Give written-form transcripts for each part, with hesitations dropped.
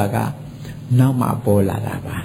ga nama bola ba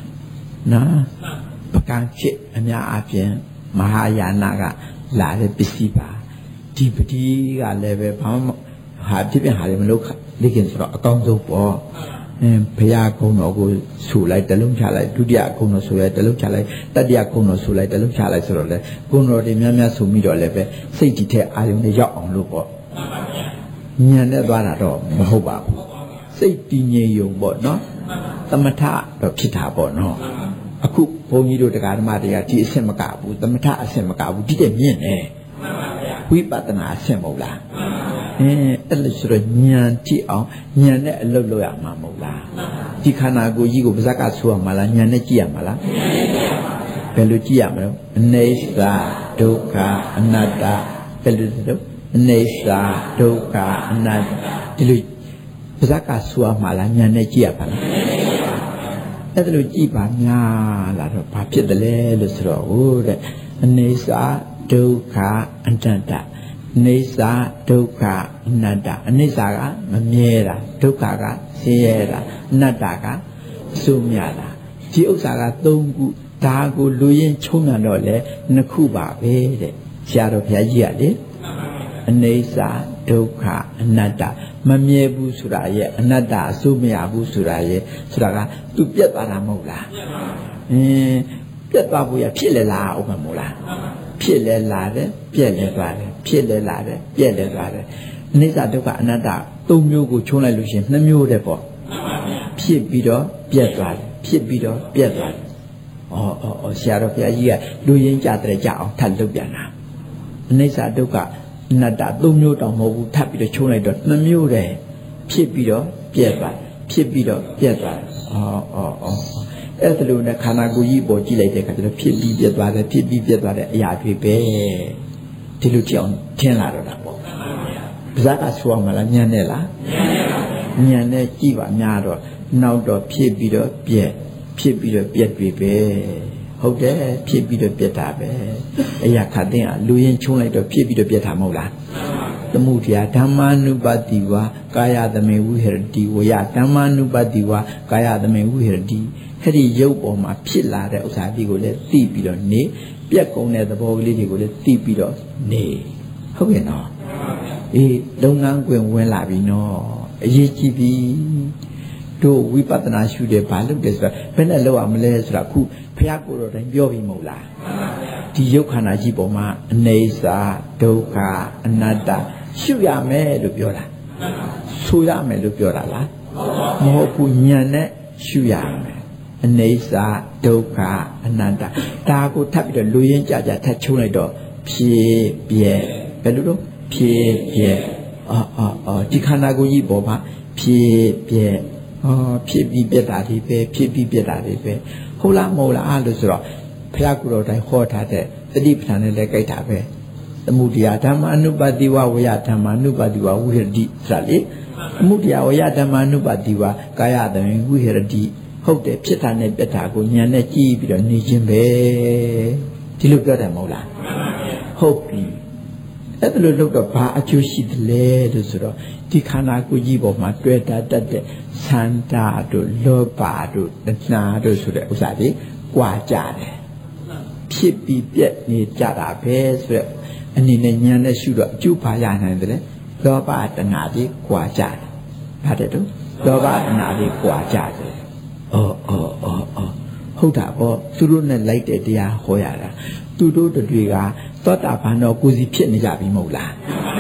na pekan cik anya apien Mahayana ga la le pisiba di bedi ga le be ba ha di pian ha le mlo likin so a kaung so po ဘုရားကုံတော်ကိုဆူလိုက်တလုံးချလိုက်ဒုတိယကုံတော်ဆူလိုက်တလုံးချလိုက်တတိယကုံတော်ဆူလိုက်တလုံးချလိုက်ဆိုတော့လေကုံတော်တွေများများဆူပြီးတော့လည်းပဲစိတ်တည်တဲ့အာယုန်တွေရောက်အောင်လို့ပေါ့ဉာဏ်နဲ့သွားတာတော့မဟုတ်ပါဘူးစိတ်တည်ငြိမ်ယုံပေါ့နော်သမထတော့ဖြစ်တာပေါ့နော်အခုဘုန်းကြီးတို့တရားဓမ္မတွေကဒီအဆင့်မကဘူးသမထအဆင့်မကဘူးဒီတဲ့မြင့်နေဝိပဿနာအဆင့်မဟုတ်လားအဲ့လိုဆိုတော့ဉာဏ်ကြည့်အောင်ဉာဏ်နဲ့အလုပ်လုပ်ရမှာမဟုတ်လားဒီခန္ဓာကိုယ်ကြီးကိုပါဇက်ကဆိုရမှာလားဉာဏ်နဲ့ကြည့်ရမှာလားဘယ်လိုကြည့်ရမလဲအနိစ္စဒုက္ခအနတ္တဘယ်လိုလဲအနိစ္စဒုက္ခအနတ္တဒီလိုပါဇက်ကဆိုရမှာလားဉာဏ်နဲ့ကြည့်ရပါလားအဲ့ဒါလိုကြည့်ပါများလာတော့ဘာဖြစ်တယ်လဲလို့ဆိုတော့ဟုတ်တဲ့အနိစ္စဒုက္ခအနတ္တနေစာဒုက္ခအနတ္တအနိစ္စကမမြဲတာဒုက္ခကဆင်းရဲတာအနတ္တကအဆိုးမြတာဒီဥစ္စာက၃ခုဒါကိုလူရင်းချုံးတော့လေနှစ်ခုပါပဲတဲ့ဆရာတော်ဘုရားကြီးကလေအနိစ္စဒုက္ခအနတ္တမမြဲဘူးဆိုတာရဲ့အနတ္တအဆိုးမရဘူးဆိုတာရဲ့ဆိုတာကသူပြတ်သွားတာမဟုတ်လားပြတ်သွားဖို့ရဖြစ်လေလားဥပမာမို့လားဖြစ်လဲလာတယ်ပြက်လဲသွားတယ်ဖြစ်လဲလာတယ်ပြက်လဲသွားတယ်အနိစ္စဒုက္ခအနတ္တ၃မျိုးကိုချုံးလိုက်လို့ရှိရင်၂မျိုးတည်းပေါ့ဖြစ်ပြီးတော့ပြက်သွားတယ်ဖြစ်ပြီးတော့ပြက်သွားတယ်ဆရာတော်ဘုရားကြီးကလူရင်းကြတဲ့ကြအောင်ထပ်လုပ်ပြန်တာအနိစ္စဒုက္ခအနတ္တ၃မျိုးတောင်မဟုတ်ဘူးထပ်ပြီးတော့ချုံးလိုက်တော့၂မျိုးတည်းဖြစ်ပြီးတော့ပြက်သွားဖြစ်ပြီးတော့ပြက်သွားအဲ့ဒါလို့နဲ့ခန္ဓာကိုယ်ကြီးပေါ်ကြည့်လိုက်တဲ့အခါကျတော့ဖြစ်ပြီးပြတ်သွားတယ်ဖြစ်ပြီးပြတ်သွားတဲ့အရာတွေပဲဒီလိုကြည့်အောင်ထင်လာတော့တာပေါ့ပါဇာကဆိုအောင်မလားညံနဲ့လားညံနဲ့ကြည့်ပါများတော့နောက်တော့ဖြစ်ပြီးတော့ပြက်ဖြစ်ပြီးတော့ပြက်တွေပဲဟုတ်တယ်ဖြစ်ပြီးတော့ပြက်တာပဲအရာခတ်တဲ့လူရင်းချုံးလိုက်တော့ဖြစ်ပြီးတော့ပြက်တာမဟုတ်လားသမုဒယဓမ္မာနုပတ္တိဝါကာယသမေဝိဟရတိဝယဓမ္မာနုပတ္တိဝါကာယသမေဝိဟရတိအဲ့ဒီရုပ်ပေါ်မှာဖြစ်လာတဲ့ဥစ္စာဒီကိုလည်းသိပြီးတော့နေပြက်ကုန်တဲ့သဘောကလေးတွေကိုလည်းသိပြီးတော့နေဟုတ်ကဲ့နော်အေးလုပ်ငန်းခွင်ဝင်လာပြီနော်အရေးကြီးပြီတို့ဝိပဿနာရှုတယ်ဘာလုပ်တယ်ဆိုတာဘယ်နဲ့လုပ်ရမလဲဆိုတာခုဘုရားကိုယ်တော်တိုင်ပြောပြီးမဟုတ်လားဒီရုပ်ခန္ဓာကြီးပေါ်မှာအနိစ္စဒုက္ခအနတ္တရှုရမယ်လို့ပြောတာဆိုရမယ်လို့ပြောတာလားမဟုတ်ဘူးဉာဏ်နဲ့ရှုရမယ်အနိစ္စဒုက္ခအနတ္တဒါကိုထပ်ပြီးတော့လူရင်းကြကြထပ်ချုံးလိုက်တော့ဖြစ်ပြဲဘယ်လိုတော့ဖြစ်ပြဲဒီခန္ဓာကိုယ်ကြီးပေါ်မှာဖြစ်ပြဲဖြစ်ပြီးပြတ်တာတွေပဲဖြစ်ပြီးပြတ်တာတွေပဲဟုတ်လားမဟုတ်လားလို့ဆိုတော့ဘုရားကိုယ်တော်တိုင်ဟောထားတဲ့သတိပဋ္ဌာန်နဲ့လည်းကြိုက်တာပဲသမုဒယဓမ္မအနုပတ္တိဝဝယဓမ္မအနုပတ္တိဝဝိဟရတိဆိုတာလေသမုဒယဝယဓမ္မအနုပတ္တိဝကာယသမေဝိဟရတိဟုတ်တယ်ဖြစ်တာနဲ့ပြတ်တာကိုဉာဏ်နဲ့ကြည့်ပြီးတော့နေခြင်းပဲဒီလိုပြောတယ်မဟုတ်လားဟုတ်ပြီအဲ့ဒါလို့လုပ်တော့ဘာအကျိုးရှိတယ်လဲလို့ဆိုတော့ဒီခန္ဓာကိုယ်ကြီးပေါ်မှာတွေ့တာတတ်တဲ့သန္တာတို့လောဘတို့တဏှာတို့ဆိုတဲ့ဥစ္စာတွေကြွားကြတယ်ဖြစ်ပြီးပြက်နေကြတာပဲဆိုတဲ့အနေနဲ့ဉာဏ်နဲ့ရှုတော့အကျိုးဘာရနိုင်တယ်လဲလောဘတဏှာတွေကြွားကြတယ်ဟာတဲ့တို့လောဘတဏှာတွေကြွားကြတယ်ဟုတ်တာပေါ့သူတို့နဲ့လိုက်တဲ့တရားဟောရတာသူတို့တွေကသောတာပန်တော့ကိုယ်စီဖြစ်နေကြပြီမဟုတ်လား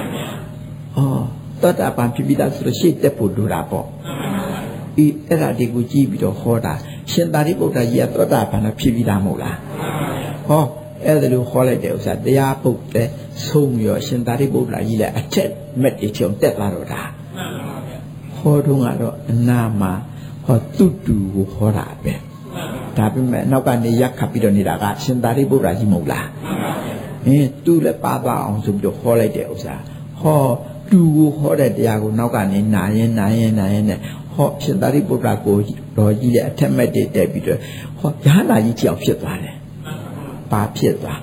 သောတာပန်ဖြစ်ပြီးသားဆိုတော့ရှေ့တက်ဖို့လိုတာပေါ့အဲ့ဒါဒီကိုကြည့်ပြီးတော့ဟောတာရှင်သာရိပုတ္တရာကြီးကသောတာပန်တော့ဖြစ်ပြီးသားမဟုတ်လားအဲ့ဒါလိုဟောလိုက်တဲ့ဥစ္စာတရားပုဒ်တဲ့ဆုံးရောရှင်သာရိပုတ္တရာကြီးလည်းအထက်မက်တွေချုံတက်သွားတော့တာဟောတော့ကတော့အနာမှာသူတူကိုဟောတာပဲဒါပေမဲ့နောက်ကနေရက်ခတ်ပြီးတော့နေတာကရှင်သာရိပုတ္တရာကြီးမဟုတ်လားသူလည်းပါသွားအောင်ဆိုပြီးတော့ဟောလိုက်တဲ့ဥစ္စာသူကိုဟောတဲ့တရားကိုနောက်ကနေနာရင်နဲ့ရှင်သာရိပုတ္တရာကိုတော်ကြီးလည်းအထက်မဲ့တက်ပြီးတော့ရဟန္တာကြီးကြောက်ဖြစ်သွားတယ်ဘာဖြစ်သွား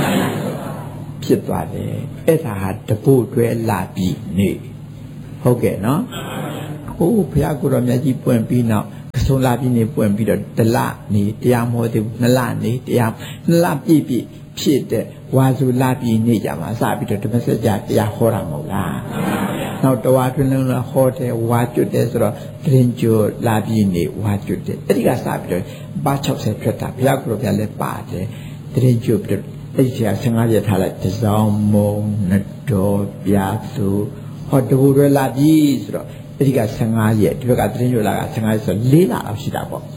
တယ်အဲ့ဒါဟာတပုတ်တွဲလာပြီးနေဟုတ်ကဲ့နော်ဘုရားကိုယ်တော်မြတ်ကြီးပွင့်ပြီးနောက်ကဆုံးလာပြီးနေပွင့်ပြီးတော့တလနေတရားမဟောသေးဘူး2လနေတရား2လပြည့်ဖြစ်တဲ့ဝါစုလာပြီးနေကြမှာစပြီးတော့ဓမ္မစကြာတရားဟောတာမဟုတ်လားနောက်တဝါတွင်လုံးဟောတယ်ဝါကျွတ်တယ်ဆိုတော့တရင်ကျော်လာပြီးနေဝါကျွတ်တယ်အဲ့ဒီကစပြီးတော့ပါ60ထွက်တာဘုရားကိုယ်တော်လည်းပါတယ်တရင်ကျော်ပြီးတော့အဲ့ဒီ15ရက်ထားလိုက်တစောင်းမုံနတော်ပြာသူဟောတဘူတွေလာပြီးဆိုတော့အဲ့ဒီက15ရက်ဒီဘက်ကတရင်ကျော်လာက15ရက်ဆို4လလောက်ရှိတာပေါ့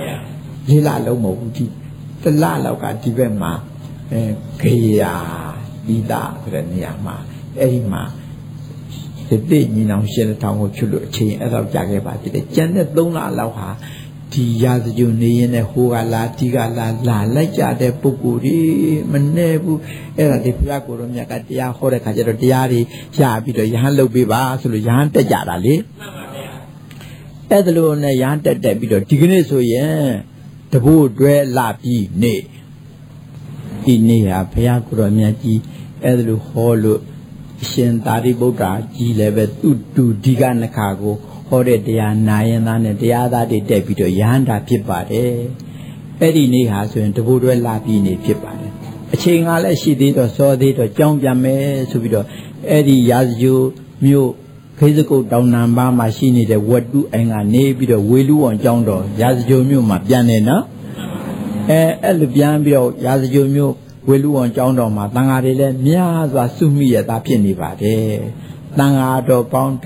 4လလုံးမဟုတ်ဘူးဒီ1လလောက်ကဒီဘက်မှာခေယာဒီတာဆိုတဲ့နေရာမှာအဲ့ဒီမှာတိညီနောင်ရှင်တောင်ကိုချွတ်လို့အချိန်အဲ့တော့ကြာခဲ့ပါဖြစ်တယ်ကျန်တဲ့3လလောက်ဟာဒီရာဇဂုနေရင်နဲ့ဟိုကလာဒီကလာလိုက်ကြတဲ့ပုဂ္ဂိုလ်တွေမနေဘူးအဲ့ဒါဒီဘုရားကိုယ်တော်မြတ်ကတရားဟောတဲ့ခါကျတော့တရားတွေရပြီးတော့ယဟန်လုပ်ပေးပါဆိုလို့ယဟန်တက်ကြတာလေမှန်ပါဗျာအဲ့ဒါလို့နဲ့ယဟန်တက်ပြီးတော့ဒီကနေ့ဆိုရင်တဘို့တွဲလာပြီးနေဒီနေ့ဟာဘုရားကိုယ်တော်မြတ်ကြီးအဲ့ဒါလို့ဟောလို့အရှင်သာရိပုတ္တရာကြီးလည်းပဲသူ့တူဒီကနခါကိုဟောတဲ့တရားနာရင်သားနဲ့တရားသားတွေတက်ပြီးတော့ယဟန္တာဖြစ်ပါတယ်အဲ့ဒီနေ့ဟာဆိုရင်တဘိုးတွဲလာပြီးနေဖြစ်ပါတယ်အချိန်ကလည်းရှိသေးတော့စောသေးတော့ကြောင်းပြန်မယ်ဆိုပြီးတော့အဲ့ဒီရာဇဂိုမြို့ခေစကုတ်တောင်နံပါမှာရှိနေတဲ့ဝတ္တုအိမ်ကနေပြီးတော့ဝေလူဝန်ကျောင်းတော်ရာဇဂိုမြို့မှာပြန်နေနော်အဲ့လိုပြန်ပြီးတော့ရာဇဂိုမြို့ဝေလူဝန်ကျောင်းတော်မှာတန်ဃာတွေလည်းများစွာစုမိရတာဖြစ်နေပါတယ်တန်ဃာတော်ပေါင်း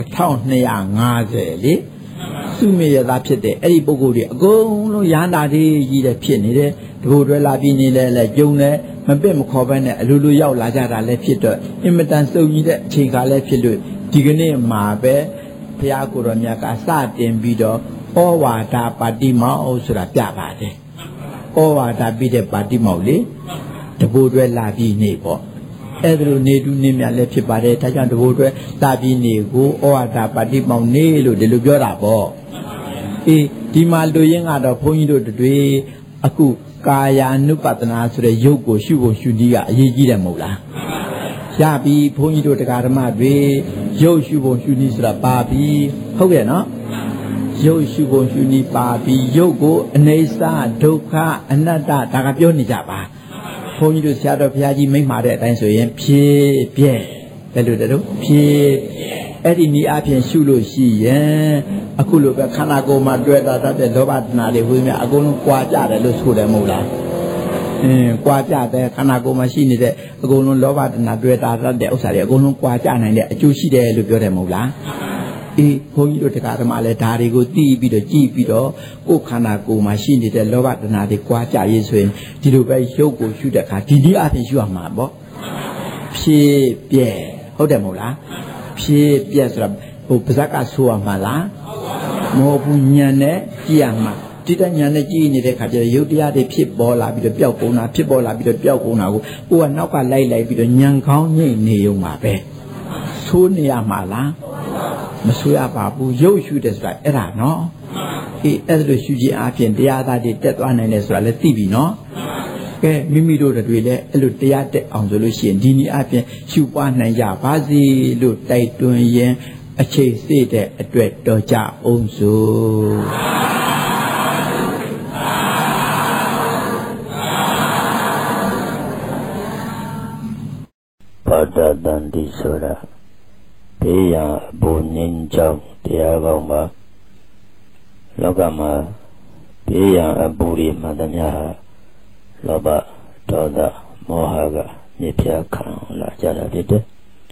1250လေစုမိရတာဖြစ်တယ်အဲ့ဒီပုဂ္ဂိုလ်တွေအကုန်လုံးရဟန္တာတွေကြီးတဲ့ဖြစ်နေတယ်တဘို့တွဲလာပြီးနေလဲကြုံတယ်မပစ်မခေါ်ဘဲနဲ့အလိုလိုရောက်လာကြတာလည်းဖြစ်တော့အင်မတန်စုံကြီးတဲ့အချိန်ကလည်းဖြစ်လို့ဒီကနေ့မှာပဲဘုရားကိုယ်တော်မြတ်ကစတင်ပြီးတော့ဩဝါဒပါတိမောက်ဆိုတာပြပါတယ်ဩဝါဒပြီးတဲ့ပါတိမောက်လေတဘိုးတွဲလာပြီးနေပေါ့အဲ့ဒါလိုနေတူနေမြလည်းဖြစ်ပါတယ်ဒါကြောင့်တဘိုးတွဲလာပြီးနေကိုဩဝါဒပါတိမောက်နေလို့ဒီလိုပြောတာပေါ့အေးဒီမှာလူရင်းကတော့ဘုန်းကြီးတို့တွေအခုကာယ ानु ပတနာဆိုတဲ့ရုပ်ကိုရှုဖို့ရှုနည်းကအရေးကြီးတယ်မဟုတ်လားရပြီဘုန်းကြီးတို့တရားဓမ္မတွေရုပ်ရှုဖို့ရှုနည်းဆိုတာပါပြီဟုတ်ရဲ့နော်ရုပ်ရှုဖို့ရှုနည်းပါပြီရုပ်ကိုအနိစ္စဒုက္ခအနတ္တဒါကပြောနေကြပါဘုန်းကြီးတို့ဆရာတော်ဘုရားကြီးမိန့်မှာတဲ့အတိုင်းဆိုရင်ဖြည့်ပြည့်ဘယ်လိုတည်းဖြည့်အဲ့ဒီနည်းအပြင်ရှုလို့ရှိရင်အခုလိုပဲခန္ဓာကိုယ်မှာတွေ့တာတတ်တဲ့လောဘတဏှာတွေဝိညာဉ်အကုန်လုံးကြွားကြတယ်လို့ဆိုတယ်မဟုတ်လားကြွားကြတဲ့ခန္ဓာကိုယ်မှာရှိနေတဲ့အကုန်လုံးလောဘတဏှာတွေ့တာတတ်တဲ့ဥစ္စာတွေအကုန်လုံးကြွားကြနိုင်တဲ့အကျိုးရှိတယ်လို့ပြောတယ်မဟုတ်လားအေးဘုန်းကြီးတို့တရားဓမ္မလည်းဒါတွေကိုသိပြီးတော့ကြည်ပြီးတော့ကိုယ်ခန္ဓာကိုယ်မှာရှိနေတဲ့လောဘတဏှာတွေကြွားကြရေးဆိုရင်ဒီလိုပဲရုပ်ကိုရှုတဲ့အခါဒီနည်းအပြင်ရှုရမှာပေါ့ဖြည့်ပြည့်ဟုတ်တယ်မဟုတ်လားဖြည့်ပြည့်ဆိုတာဟိုပါဇက်ကဆိုရမှာလားမဟုတ်ဘူးဉာဏ်နဲ့ကြည့်ရမှာတိတဉာဏ်နဲ့ကြည့်နေတဲ့ခါကျတော့ရုပ်တရားတွေဖြစ်ပေါ်လာပြီးတော့ပျောက်ကုန်တာဖြစ်ပေါ်လာပြီးတော့ပျောက်ကုန်တာကိုကိုကနောက်ကလိုက်ပြီးတော့ဉာဏ်ကောင်းငြိမ့်နေုံပါပဲဆိုးနေရမှာလားမဆိုးရပါဘူးရုပ်ရှုတယ်ဆိုတာအဲ့ဒါနော်အေးအဲ့လိုရှုခြင်းအပြင်တရားသားတွေတက်သွားနိုင်တယ်ဆိုတာလည်းသိပြီနော်ကဲမိမိတို့တွေလည်းအဲ့လိုတရားတက်အောင်ဆိုလို့ရှိရင်ဒီနည်းအပြင်ရှုပွားနိုင်ကြပါစေလို့တိုက်တွန်းရင်အချိန်စေ့တဲ့အတွက်တော်ကြအောင်စို့ဘာဒတန်ဒီဆိုတာဘေးရန်အဘုံငြိမ်းချမ်းတရားကောင်းပါလောကမှာဘေးရန်အပူတွေမှန်သမျှဟာလောဘဒေါသမောဟကမြစ်ဖြာခံလာကြတာဖြစ်တယ်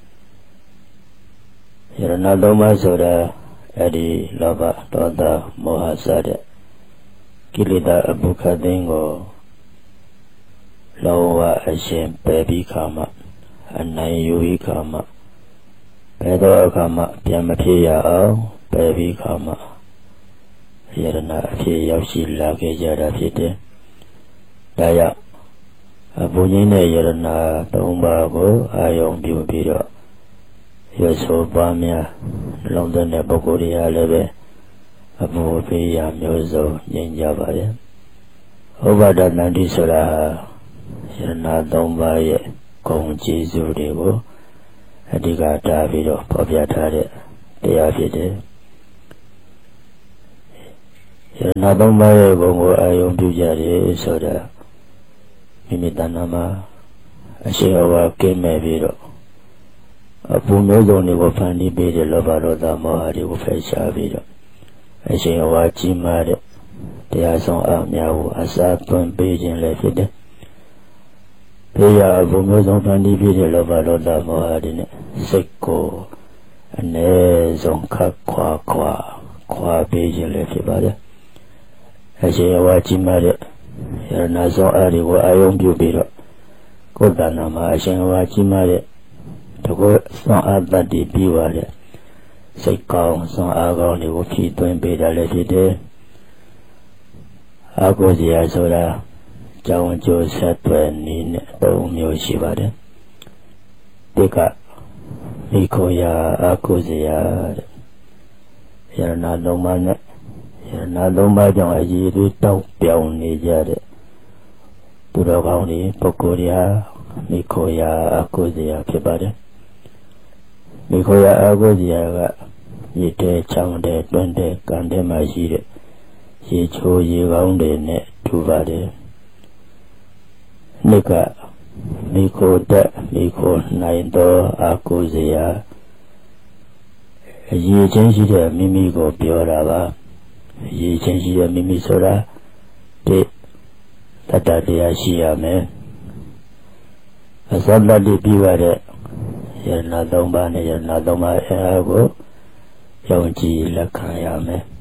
ယရဏသုံးပါးဆိုတာအဲ့ဒီလောဘဒေါသမောဟစတဲ့ကိလေသာအပုခတ်သိန်းကိုလောဘအရှင်ပယ်ပြီးခါမှအနိုင်ယူပြီးခါမှဘယ်တော့အခါမှပြန်မဖြစ်ရအောင်ပယ်ပြီးခါမှယရဏအဖြစ်ရောက်ရှိလာခဲ့ကြတာဖြစ်တယ်ဒါကြောင့်အဘုံကြီးနဲ့ယရဏသုံးပါးကိုအာယုံပြုပြီးတော့ရသောပါများနှလုံးသွင်းတဲ့ပုဂ္ဂိုလ်တွေအားလည်းပဲအဘိုးပေးရမျိုးစုံညင်ကြပါရဲ့ဥပါဒတန်တိဆိုတာယရဏသုံးပါးရဲ့ဂုဏ်ကျေးဇူးတွေကိုအဓိကထားပြီးတော့ဖော်ပြထားတဲ့တရားဖြစ်တယ်ယနာသုံးပါးရဲ့ဘုံကိုအာယုံပြုကြတယ်ဆိုတာမိမိတဏ္ဍာမှာအရှိအဝါကင်းမဲ့ပြီးတော့အပူမျိုးစုံတွေကိုဖန်တီးပေးတဲ့လောဘဒေါသမောဟတွေကိုဖယ်ရှားပြီးတော့အရှိအဝါကြီးမားတဲ့တရားဆောင်အားများကိုအစာသွင်းပေးခြင်းလည်းဖြစ်တယ်။ဘေးရအပူမျိုးစုံဖန်တီးပေးတဲ့လောဘဒေါသမောဟတွေနဲ့စိတ်ကိုအ ਨੇ ဆုံးခတ်ခွာပေးခြင်းလည်းဖြစ်ပါတယ်။အရှိအဝါကြီးမားတဲ့ယရဏဆောင်အားတွေကိုအာယုံပြုပြီးတော့ကိုယ်တဏ္ဍာမှာအရှင်အဝါကြီးမားတဲ့တကောဆောင်အားတတ်ပြီးပြီးပါတဲ့စိတ်ကောင်းဆောင်အားကောင်းတွေကိုဖြည့်သွင်းပေးတာလည်းဖြစ်တယ်။အာကိုစရာဆိုတာကြောင်းကျိုးဆက်သွယ်နည်းနဲ့သုံးမျိုးရှိပါတယ်။ဒီကမိခိုရာအာကိုစရာတဲ့ယရဏသုံးပါးနဲ့ယရဏသုံးပါးကြောင့်အရေးတွေတောက်ပြောင်နေကြတဲ့သူတော်ကောင်းတွေပုဂ္ဂိုလ်ရာမိခိုရာအာကိုစရာဖြစ်ပါတယ်။မိခိုရာအာကိုစရာကရေတဲချောင်းတဲ့တွန်းတဲ့ကံတဲ့မှာရှိတဲ့ရေချိုးရေကောင်းတွေနဲ့ထူပါတယ်။နိကမိခိုတက်မိခိုနိုင်သောအာကိုစရာအရေးချင်းရှိတဲ့မိမိကိုပြောတာပါ။အရေးချင်းရှိတဲ့မိမိဆိုတာဒီတတ္တတရားရှိရမယ်။အစတ္တတိပြီးပါတဲ့ယရဏသုံးပါးနဲ့ယရဏသုံးပါးအားကိုယုံကြည်လက်ခံရမယ်။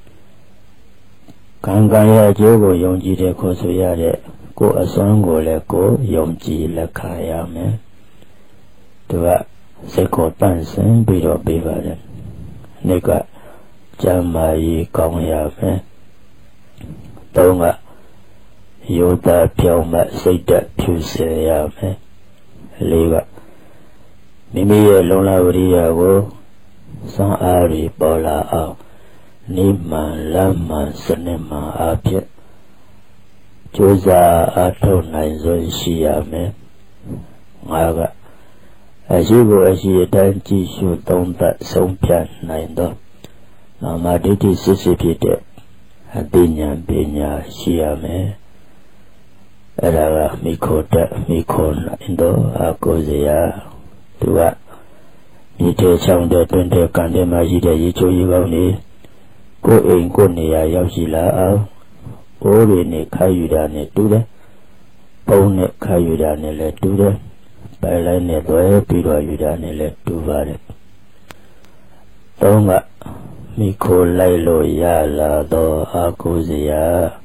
ကံရဲ့အကျိုးကိုယုံကြည်တဲ့ခေါ်ဆိုရတဲ့ကိုယ်အစွမ်းကိုလည်းကိုယ်ယုံကြည်လက်ခံရမယ်။သူကစိတ်ကိုတန့်စင်ပြီးတော့ပေးပါတယ်။နေ့ကကျမ်းမာရေးကောင်းရမယ်။သုံးကယောသပြောင်းမှစိတ်ဓာတ်ဖြူစင်ရမယ်။လေးကမိမိရဲ့လုံလဝရိယကိုစွမ်းအားတွေပေါ်လာအောင်နိမန်လမ်းမှန်စနစ်မှန်အဖြစ်ကြိုးစားအားထုတ်နိုင်စွမ်းရှိရမယ်။ငါကအရှိကိုအရှိအတိုင်းကြည့်ရှုသုံးသပ်ဆုံးဖြတ်နိုင်သောနာမဒိဋ္ဌိစစ်စစ်ဖြစ်တဲ့အသိဉာဏ်ပညာရှိရမယ်။အဲ့ဒါကမိခိုတက်မိခိုနိုင်သောအာကိုစရာသူကဒီထဲချောင်းတဲ့တွင်တဲ့ကံတဲ့မှာရှိတဲ့ရေချိုးရေကောင်းနေကိုယ်အိမ်ကိုယ်နေရာရောက်ရှိလာအောင်ဘိုးတွေနဲ့ခါယူတာနဲ့တူတယ်ပုံနဲ့ခါယူတာနဲ့လည်းတူတယ်ပိုင်လိုက်နဲ့တွဲပြီးတော့ယူတာနဲ့လည်းတူပါတယ်သုံးကမိခိုလိုက်လို့ရလာသောအာကိုစရာ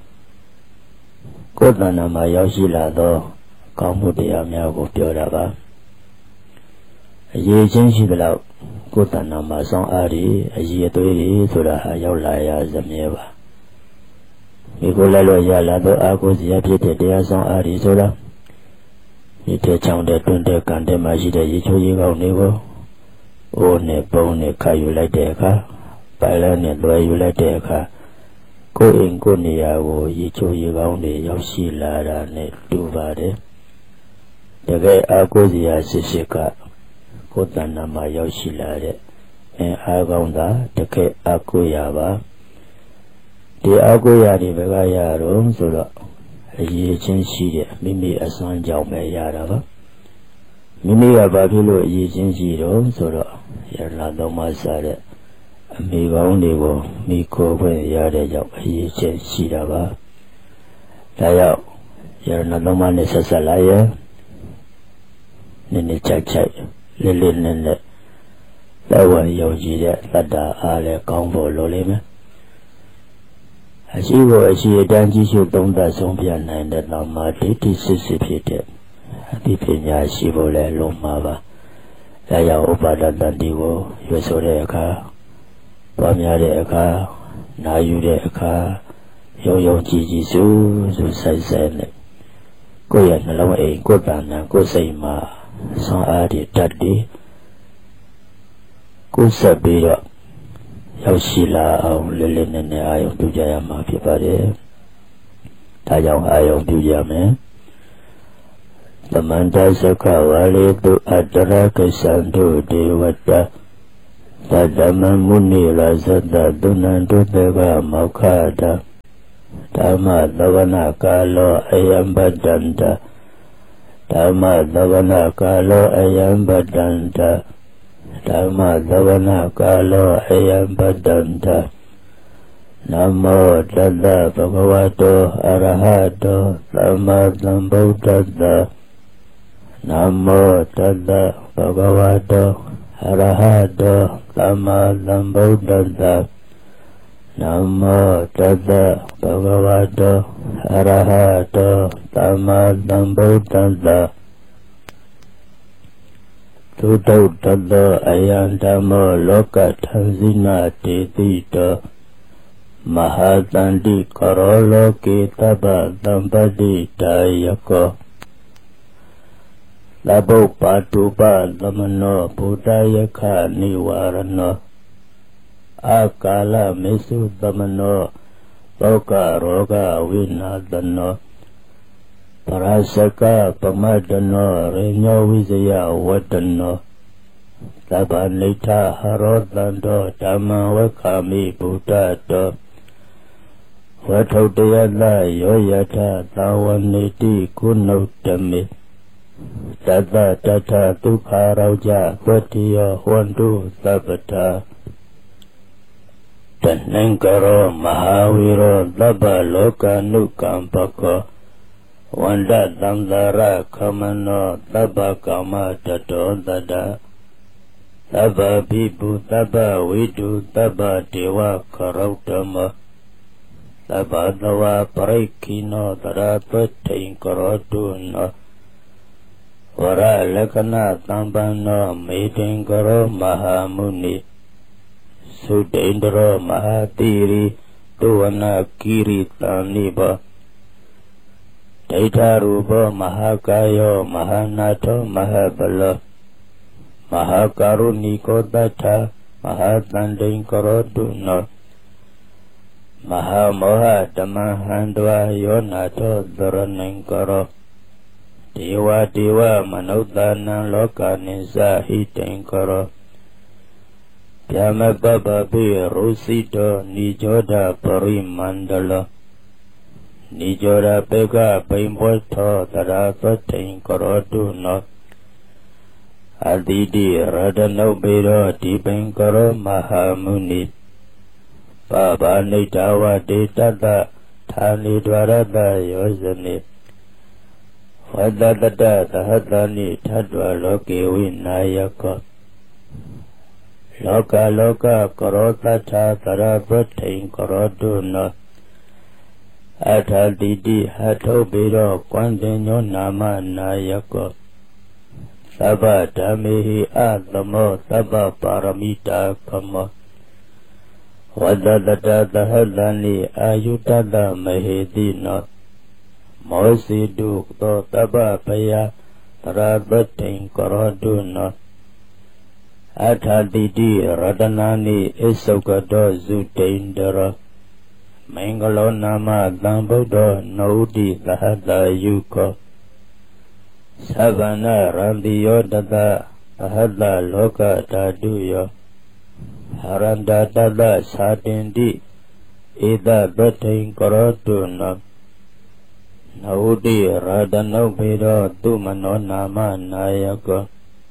ကိုယ်တဏ္ဍာမှာရောက်ရှိလာသောကောင်းမှုတရားများကိုပြောတာပါအရေးချင်းရှိသလောက်ကိုယ်တဏ္ဍာမှာဆောင်းအားတွေအရေးအသွေးတွေဆိုတာဟာရောက်လာရစမြဲပါမိကိုလိုက်လို့ရလာသောအာကိုစရာဖြစ်တဲ့တရားဆောင်းအားတွေဆိုတာဒီတဲ့ချောင်းတဲ့တွန်းတဲ့ကံတဲ့မှာရှိတဲ့ရေချိုးရေကောင်းတွေကိုအိုးနဲ့ပုံနဲ့ခါယူလိုက်တဲ့အခါပိုင်လည်းနဲ့လွယ်ယူလိုက်တဲ့အခါကိုယ်အိမ်ကိုယ်နေရာကိုရေချိုးရေကောင်းတွေရောက်ရှိလာတာနဲ့တူပါတယ်တကယ်အာကိုစရာစစ်စစ်ကကိုယ်တဏ္ဍာမှာရောက်ရှိလာတဲ့အားကောင်းတာတကယ်အာကိုရပါဒီအာကိုရတွေဘယ်ကရတော့ဆိုတော့အရေးချင်းရှိတဲ့မိမိအစွမ်းကြောင့်ပဲရတာပါမိမိကဘာဖြစ်လို့အရေးချင်းရှိတော့ဆိုတော့ယရဏသုံးပါးစားတဲ့အမိကောင်းတွေကိုမိကိုယ်ခွင့်ရတဲ့ကြောင့်အရေးချင်းရှိတာပါဒါကြောင့်ယရဏသုံးပါးနဲ့ဆက်ဆက်လာရင်နည်းနည်းချိုက်လေးလေးနက်နက်လက်ဝဲယုံကြည်တဲ့တတ္တအားလည်းကောင်းဖို့လိုလိမ့်မယ်အရှိကိုအရှိအတန်းကြီးရှုသုံးသပ်ဆုံးပြနိုင်တဲ့နာမဒိဋ္ဌိစစ်စစ်ဖြစ်တဲ့အသိပညာရှိဖို့လည်းလုံးမှာပါဒါကြောင့်ဥပါဒတ္တိကိုရွတ်ဆိုတဲ့အခါပွားများတဲ့အခါနာယူတဲ့အခါယုံယုံကြည်ကြည်စုစိုက်စိုက်နဲ့ကိုယ့်ရဲ့နှလုံးအိမ်ကိုယ်တဏ္ဍာကိုယ်စိတ်မှာဆွမ်းအားတွေတတ်တယ်ကိုယ်ဆက်ပြီးတော့ရောက်ရှိလာအောင်လေးလေးနက်နက်အာယုံပြုကြရမှာဖြစ်ပါတယ်ဒါကြောင့်အာယုံပြုကြမယ်သမန္တသက္ခဝါလေတုအတ္တရကိစ္ဆန္တုဒေဝတ္တ Tadama muni rasata tunantu teva maukata Dhamma davana kalo ayambadanta Dhamma davana kalo ayambadanta Dhamma davana kalo ayambadanta Namo tassa bhagavato arahato Dhamma sambuddhassa Namo tassa bhagavato arahato Dhamma sambuddhassa Namo tassa bhagavato arahato Dhamma sambuddhassa Tuto tassa ayam dhammo loka thansina te tito Mahatanti karolo ke taba sampati dayako Labo patupa lamano budayaka niwarano Akala mesu damano Loka roga vinadano Parasaka pamadano Renyo vizaya wadano Taba nita harodando Dhamma wakami buddhato Vatautayana yoyata tawaniti kunautami Tata tata tukharauja vatiya hontu sabata Tanengkaro mahawiro daba loka nukampako Wanda samsara kamano daba kama tato dada Daba bibu daba vidu daba dewa karautama Daba dawa parikino tarapatain karotuno Vara lakana tambano metingkaro mahamuni Sudendro mahatiri tuwana kiri taniba Taitarupa mahakayo mahanato mahabala Mahakaruniko tata mahatandain karotuno Mahamoha tamahandwa yonato dharanengkaro Dewa dewa manutana loka nisa hitengkaro Pyama baba bi rusito nijoda parimandala Nijoda peka paimpoto taratengkaro tuno Adidi radano bero dipengkaro mahamuni Baba nitawa ditata thani dwarata yosani Vadadata sahatani thadwa loke vinayaka Loka loka karotata tarapatain karotuna Athadidi hatho biro kwandenyo nama nayaka Sabha dhamihi adamo sabha paramita kama Vadadata sahatani ayutata mahedina Mosidu to taba paya tarapatain karoduna Athadidi radanani isokado zutaindara Mangalo nama dambuddha naudi tahada yuko Savana rambiyo dada tahada loka taduyo Haranda dada satindi ida batain karoduna Naudi radano biro tumano nama nayaka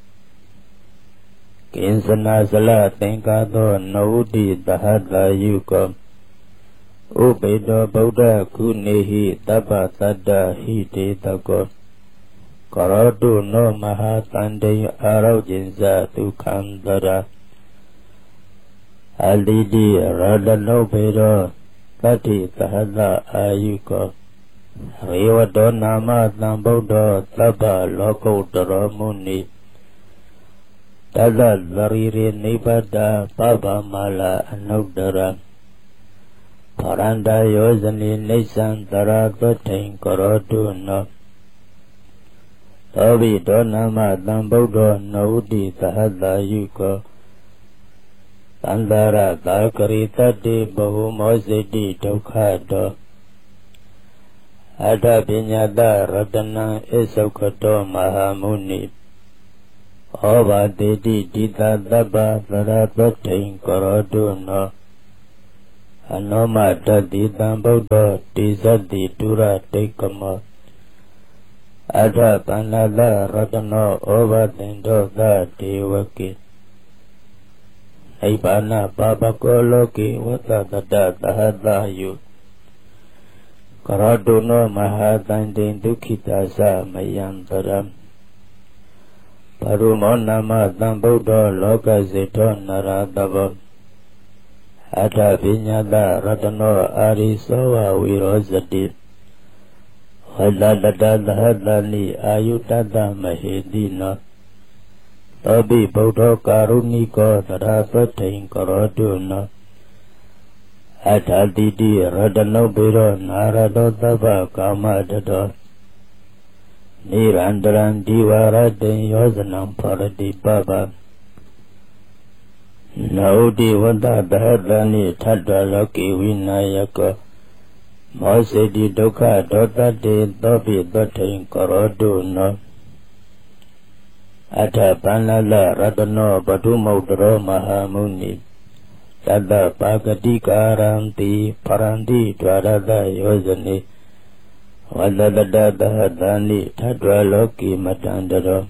Kinsana sala tenkado naudi tahada yuka Ubedo Buddha kunehi taba tada hite tako Karodu no mahatande araujinsa tukandara Alidi radano biro kati tahada ayuka Rewado nama Buddha taba loko daramuni Tada lariri nibada baba mala anudara Paranda yosani nisan tarapatain karoduna Tabi donama Buddha naudi tahada yuka Tandara takarita di bahu mosidi dukkada Ada pinyada radana isaukato mahamuni ဩဘာတေတိတိတသဗ္ဗသရသောထိန်ကရောတုနောအနောမတတိတံဗုဒ္ဓတိဇတိတုရတိကမောအထပန္နလရတနောဩဘာတင်တောသဒေဝကေနိဗ္ဗာနပါပကောလောကေဝတ္တတတသဟတယုကရောတုနောမဟာတန္တိဒုက္ခိတာသမယံတရံပရုမောနာမသံဗုဒ္ဓလောကစေတောနရတဘောအထပညာတရတနောအာရိသောဝဝိရောဇတိဝတ္တတတသဟတနိအာယုတတမဟေတိနောသောပိဗုဒ္ဓကာရုဏိကောသရသထိန်ကရောတုနောအထာတိတိရတနောပေရောနာရတောသဗ္ဗကာမတတောနိရန္တရံဒီဝရတေယောဇနံဖရတိပပနောတိဝတ္တသဟတနိထတ္တလောကေဝိနာယကောမောစေတိဒုက္ခဒေါတတေသောပိသထိန်ကရောတုနောအထပန္နလရတနောပထုမௌတရောမဟာမုနိတတပါကတိကာရံတိဖရန္တိဒွါရတယောဇနိဝတ္တတတသဟတနိထတ္တလောကိမတန္တရော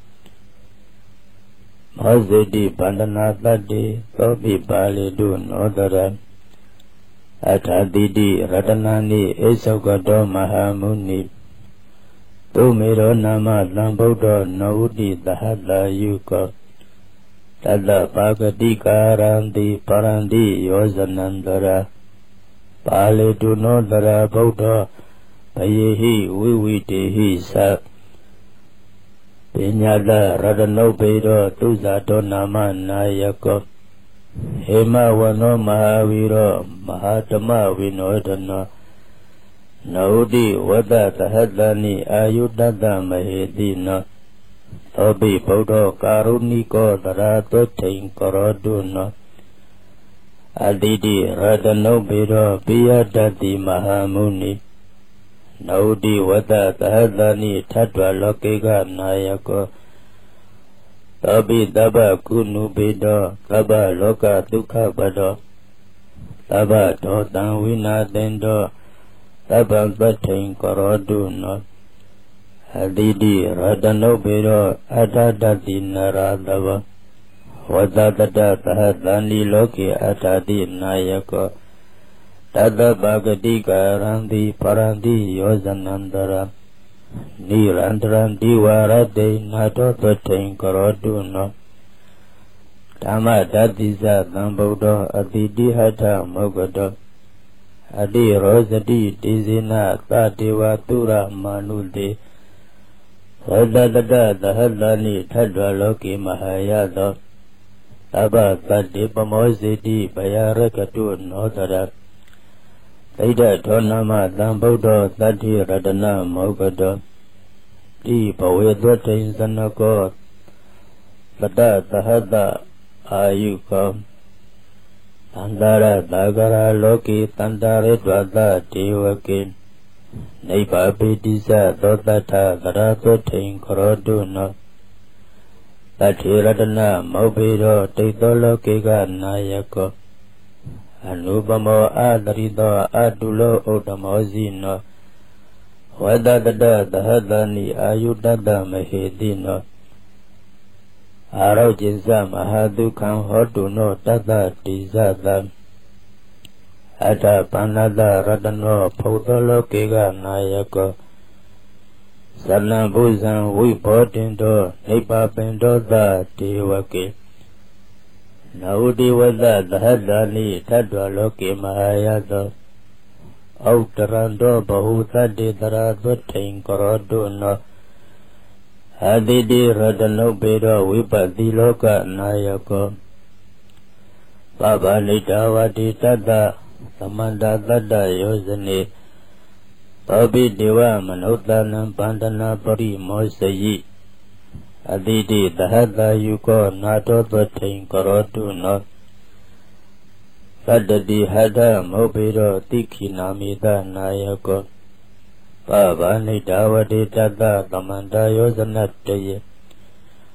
မောဇေတိဗန္ဒနာတတေသောပိပါဠိတုနောတရအထာတိတိရတနာနိအိသောကတောမဟာမုနိသုမေရောနာမသံဗုဒ္ဓနောဥတိသဟတယုကောတတပါကတိကာရံတိပရန္တိယောဇနန္တရာပါဠိတုနောတရာဗုဒ္ဓဘယေဟိဝိဝိတေဟိသပညာတရတနုပေရောသူဇာတောနာမနာယကောဟေမဝနောမဟာဝီရောမဟာဓမ္မဝိနောဒနောနောတိဝတ္တသဟတနိအာယုတတမဟေတိနောသောပိဗုဒ္ဓကာရုဏိကောသရသောထိန်ကရောတုနောအတိတိရတနုပေရောပိယတတိမဟာမုနိနောတိဝတ္တသဟတနိထတ္တလောကေကနာယကောသောပိတဗ္ဗကုဏုပေတောသဗ္ဗလောကဒုက္ခပတောသဗ္ဗဒောတံဝိနာတင်တောသဗ္ဗံပဋ္ဌိံကရောတုနောအတိတိရတနုပေရောအတ္တတတိနရသဗ္ဗဝတ္တတတသဟတနိလောကေအတ္တတိနာယကောတတပါကတိကာရံတိပရန္တိယောဇနန္တရာနိရန္တရံဒီဝရတေနာတောပဋ္ဌိံကရောတုနောဓမ္မတတိသသံဗုဒ္ဓအတိတိဟထမောဂတောအတိရောဇတိတိဇေနသတေဝတုရမာနုတေဝတ္တတတသဟတနိထတ္တလောကေမဟာယသောသဗ္ဗသတ္တိပမောစေတိဘယရကတုနောတရဣဒထောနာမသံဗုဒ္ဓသတ္တိရတနာမောဂတောတိဘဝေသွထိန်သနကောတတသဟတအာယုကောသန္တာရသာဂရလောကေသန္တာရေတွာသဒေဝကေနိဗ္ဗာပိတိသသောတထသရသောထိန်ခရောတုနောတထေရတနာမောဘေရောတိတောလောကေကနာယကောအနုပမောအာတရိတောအတုလောဥဒ္ဓမောဇိနောဝတ္တတတသဟတနိအာယုတတမဟေတိနောအာရောจิตမဟာဒုက္ခံဟောတုနောတတတိဇသံအတပန္နတရတနောဖုသောလောကေကနာယကောဇလံဘုဇံဝိဘောတင်တောနိဗ္ဗာပင်တောသဒေဝကေနောတိဝတ္တသဟတနိထတ္တလောကေမဟာယသောဩတရံတောဘဟုသတ္တေတရာသွထိန်ကရောတုနောအတိတိရတနုပေရောဝိပတိလောကနာယကောပဗာလိတဝတိတတ္တသမန္တတတ္တယောဇနေသောပိဒေဝမနုဿနံပန္တနာပရိမောစယိအတိတိသဟတယုကောနာတောပထိန်ကရောတုနောသတ္တတိဟတမௌပေရောတိခိနာမိတနာယကောပဗာနိတဝတိတတ္တသမန္တယောဇနတယေ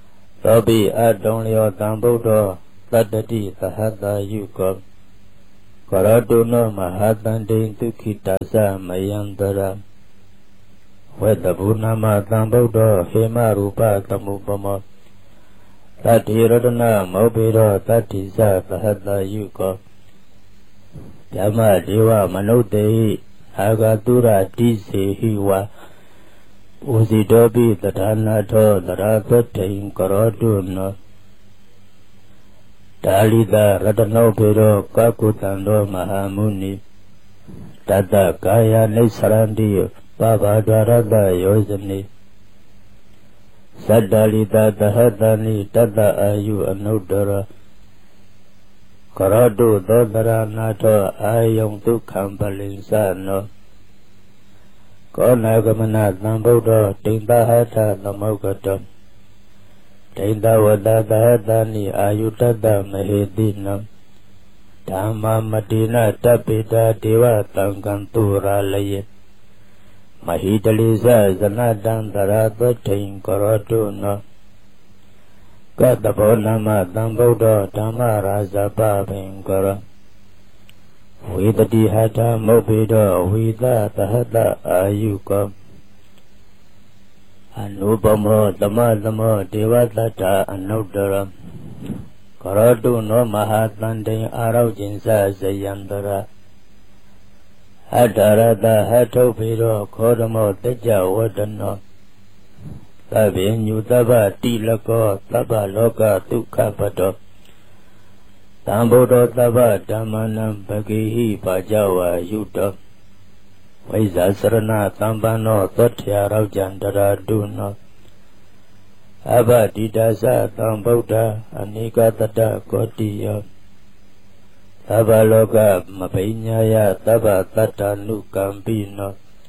သောပိအတုံလျောတံဗုဒ္ဓသတ္တတိသဟတယုကောကရတုနောမဟာတန္တိဒုက္ခိတသမယံတရဝေတဗုနာမတံဗုဒ္ဓဟေမရူပသမုပမောတတ္တိရတနာမောပိရောတတ္တိသသဟတယုကောယမဒေဝမနုဿေအာဂတုရတိစေဟိဝါဥစီတောပိတထာနာထောတရာသတ္တိံကရောတုနောဒါလိတာရတနောပေရောကကုတံသောမဟာမုနိတတ္တကာယနိစ္စရန္တိပဘာဒရတယောဇနိသတ္တလိတာသဟတနိတတ္တအာယုအနုတ္တရကရောတုသောတရဏထောအာယုံဒုက္ခံပလိစ္ဆနောကောနာဂမနသံဗုဒ္ဓတိန်တဟထသမုဂ္ဂတောတိန်တဝတ္တသဟတနိအာယုတတမဟေတိနံဓမ္မမတိနတပိတာဒေဝတံကံတုရာလယေမဟိတလိဇဇနတံတရာသတိံကရောတုနောကတဘောနမသံဗုဒ္ဓဓမ္မရာဇပပင်ကရောဝေတတိဟတမုတ်ပိတောဝိသသဟတအာယုကောအနုပမောသမသမောဒေဝတတ္တအနုတ္တရကရောတုနောမဟာတန္တိအာရောကျင်္စဇယံတရဟတရတဟထုပိရောခောဓမောတကြဝတ္တနောသဗ္ဗညုတဗ္ဗတိလကောသဗ္ဗလောကဒုက္ခပတောတံဗုဒ္ဓသဗ္ဗဓမ္မနံပဂိဟိပါကြဝါယုတောဝိဇ္ဇာစရဏသံပန္နောသောထရာရောကြံတရာတုနောအဘတိတသသံဗုဒ္ဓအနိကတတကောတိယောသဗ္ဗလောကမပိညာယသဗ္ဗတတ္တနုကံပိနော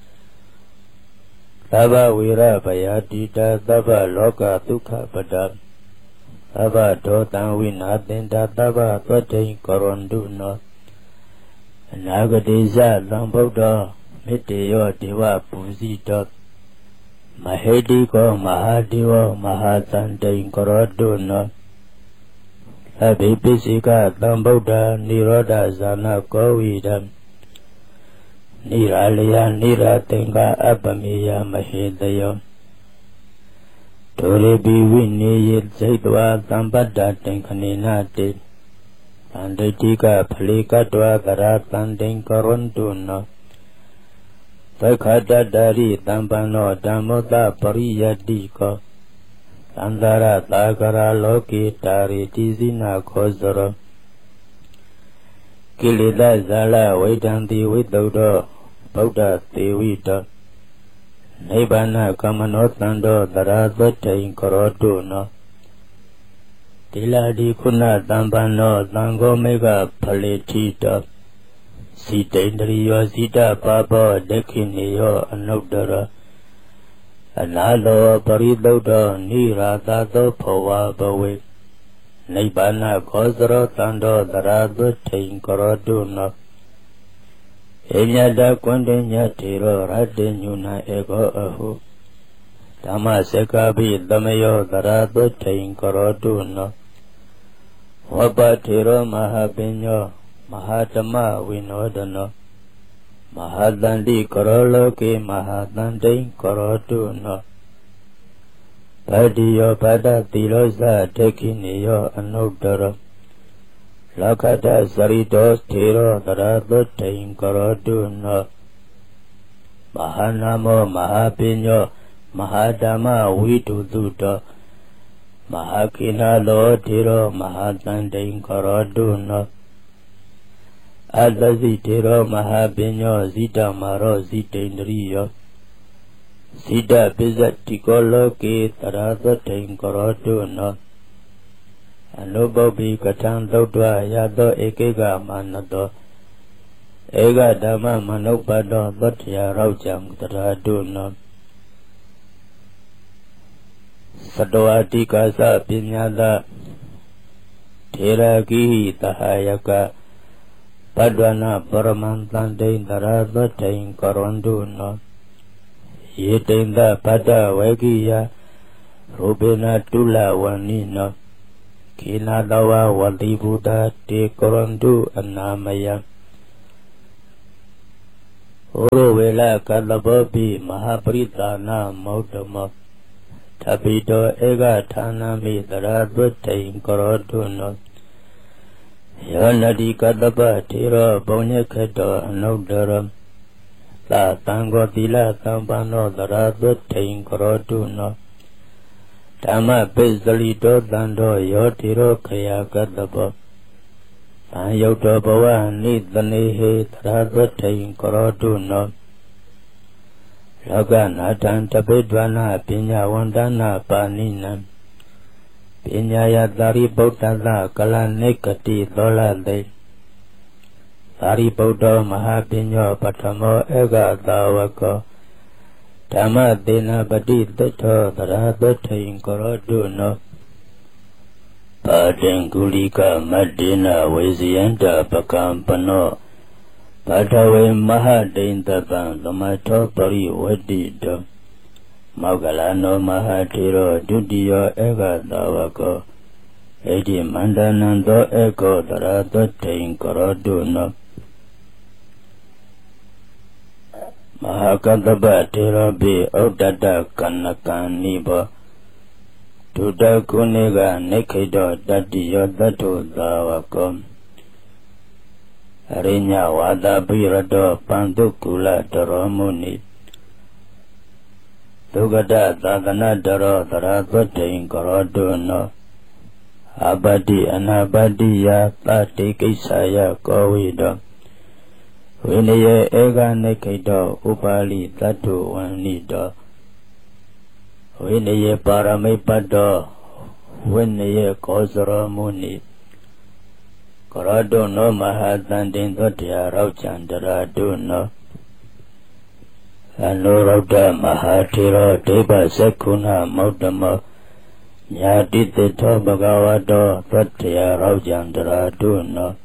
သဗ္ဗဝိရဘယတိတသဗ္ဗလောကဒုက္ခပတံသဗ္ဗဒောတံဝိနာသင်္တသဗ္ဗသတ္တိံကရွန်တုနောအနာဂတိဇသံဗုဒ္ဓမေတ္တေယောဒေဝပူဇိတောမဟေတိကောမဟာဒေဝမဟာသန္တိံကရောတုနောအဘိပိစိကသံဗုဒ္ဓနိရောဓဇာနာကောဝိဒံနိရာလယနိရာသင်္ကအပ္ပမေယမဟေတယောဒုရေပိဝိနေယစိတ်တဝသံပတ္တတိံခဏိနာတေသန္တိတိကဖလေကတဝကရာသန္တိံကရွန်တုနောသက္ခတတရိတံပန္နောဓမ္မောတပရိယတိကောသန္တာရသာကရာလောကေတာရိတိဇိနာခောဇရောကိလေသာဇာလဝိတံတိဝိတုဒ္ဓဗုဒ္ဓသေဝိတောနိဗ္ဗာနကမ္မနောတန္တောတရာသတ္တိံကရောတုနောတိလာဒီခုနတံပန္နောသံဃောမေဃဖလေတိတောစီတိန္ဒရိယောဇိတပါပောဒက္ခိနေယောအနုတ္တရအနာလောပရိသုဒ္ဓနိရာသသောဘဝဘဝေနိဗ္ဗာနခောစရောတန္တောတရာသတ္တိံကရောတုနောဧညတကွန္တညတေရောရတ္တညုနာဧကောအဟုဓမ္မစက္ကပိသမယောတရာသတ္တိံကရောတုနောဝပ္ပထေရောမဟာပညောမဟာဓမ္မဝိနောဒနောမဟာတန္တိကရောလောကေမဟာတန္တိံကရောတုနောဗတ္တိယောဗတ္တတိရောဇဒက္ခိနေယောအနုတ္တရောလောကတသရိတောထေရောတရာသတ္တိံကရောတုနောမဟာနာမောမဟာပညောမဟာဓမ္မဝိတုတုတောမဟာကိနာလောထေရောမဟာတန္တိံကရောတုနောအတ္တဇိတေရောမဟာပညောဇိတမရောဇိတေန္ဒရိယောဇိတပိဇတိကောလောကေတရာသတ္တိံကရောတုနောအနုပုပ္ပိကထံသုတ်တွာယသောဧကိကမာနတောဧကဓမ္မမနုပ္ပတောသတ္တရာရောကြံတရာတုနောသတ္တဝတိကာသပညာသထေရကိသဟယကပဒ္ဒနာပရမန္တန္တိတရာသတ္တိံကရွန်တုနောယေတိန္ဒပတ္တဝေကိယ Rubina Tula Wanino Kinadawa Wadi Buddha Te Korandu Anamaya Uruvela Kalababi Mahabritana Mautama Tabido Ega Tanami Daradvatain Koroduno Yanadi Kadaba Tira Bonyakado Anodara La Tango Dila Tambano Daradvatain Koroduno Tama Bezalido Dando Yotiro Kaya Kadaba Yoto Bawa Nidanihe Daradvatain Koroduno Lagana Tanta Bedwana Pinya Wandana Panina Pinya Yadari Botala Kalanekati Dolade Dari Bodo Mahapinyo Patamo Ega Dawako Tama Dina Badi Dato Daradvatain Koroduno Padengulika Madina Wezianta Pakampano Patawe Mahadintapan Lamato Pari Wadida Magalano Mahatiro Dudio Ega Dawako Edi Mandanando Ego Daradvatain Koroduno Mahakadaba Tirabi Odada Kanakaniba Tuda Kuniga Nekido Dadiyo Datu Dawako Arinya Wada Birado Pandukula Daromuni Tugada Dadana Daro Daradvatain Koroduno Abadi Anabadiya Tati Kisaya Kowido Vinaya Ega Nekido Upali Datu Wanido Vinaya Paramipado Vinaya Kosara Muni Koroduno Mahadandin Dotya Rauchandara Duno Anurauda Mahatiro Deva Sekuna Maudama Nyaditito Bhagavado Dotya Rauchandara Duno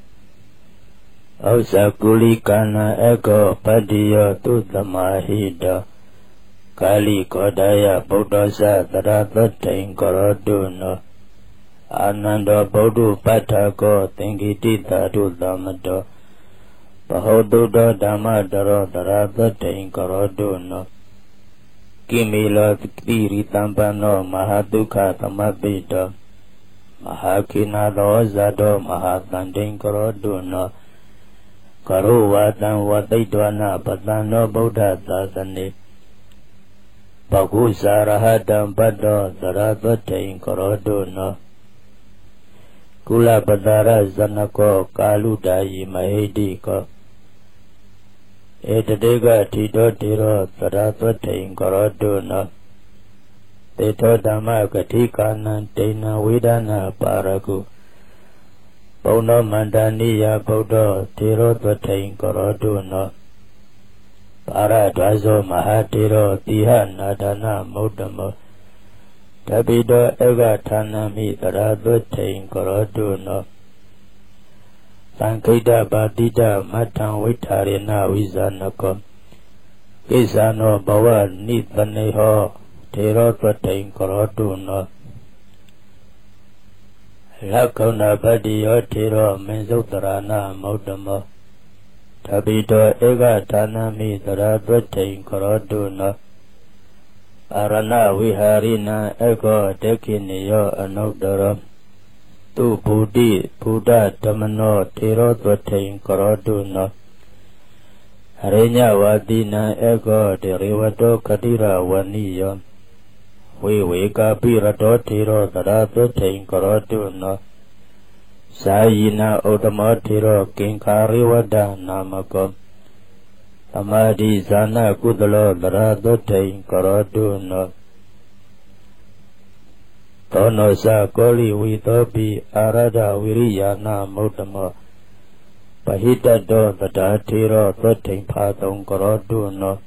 Ausakulikana Ego Padiyo Tutamahida Kali Kodaya Buddhasa Daradvatain Koroduno Ananda Bodhu Patako Tingitita Dudamado Bahodudo Damadaro Daradvatain Koroduno Kimila Tiritambano Mahaduka Tamabito Mahakinado Zado Mahatandin Koroduno Karuwatan Wataitwana Patano Buddha Dasani Bagusarahadam Bado Daradvatain Koroduno Kula Badara Zanako Kaludayi Mahediko Etadega Tito Tiro Daradvatain Koroduno Teto Dhamma Katikana Tena Vidana Paraku Bono Mandaniya Bodo Tirodvatain Koroduno Paradvaso Mahatiro Tihanadana Mudamo Tabido Ega Tanami Daradvatain Koroduno Sankita Badida Matan Vitarina Vizanako Kisano Bawa Nidvaneho Tirodvatain Koroduno Lakona Badiyo Tiro Menzotarana Maudama Tabido Ega Tanami Daradvatain Koroduno Arana Viharina Ego Dekiniyo Anodara Tu Buddhi Buddha Tamano Tirodvatain Koroduno Harinya Wadina Ego Derivado Kadira Waniyo Viveka Pirado Tiro Daradvatain Koroduno Sayina Odama Tiro Kinkari Wada Namako Samadhi Zana Kudalo Daradvatain Koroduno Tono Sa Koli Vitopi Arada Viriyana Mudama Pahita Do Dadatiro Dvatain Padong Koroduno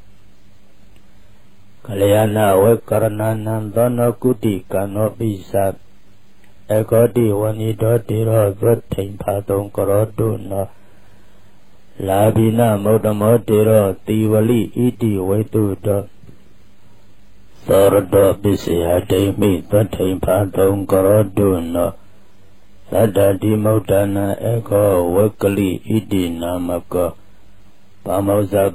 Kalyana Vekarananam Dana Kuti Kano Bisat Ekodi Wanido Tiro Dvatain Padong Koroduno Labina Modamo Tiro Tivali Iti Vetudo သောရတောပစ္စယတိမိသတ္ထိဖာတုံကရောတုနောသတ္တတိမုဒ္ဒနာဧကောဝကလိဣတိနာမကောပါမောဇ